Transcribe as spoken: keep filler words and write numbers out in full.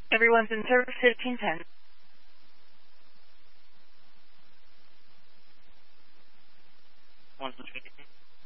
Everyone's in service, fifteen ten. One, two, three.